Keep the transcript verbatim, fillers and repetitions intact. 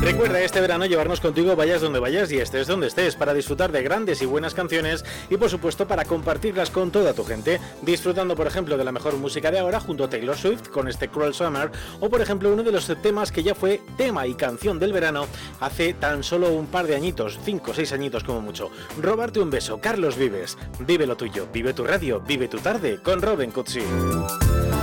Recuerda este verano llevarnos contigo vayas donde vayas y estés donde estés para disfrutar de grandes y buenas canciones y por supuesto para compartirlas con toda tu gente, disfrutando por ejemplo de la mejor música de ahora junto a Taylor Swift con este Cruel Summer o por ejemplo uno de los temas que ya fue tema y canción del verano hace tan solo un par de añitos, cinco o seis añitos como mucho. Robarte un beso, Carlos Vives, vive lo tuyo, vive tu radio, vive tu tarde con Robin Cutsi.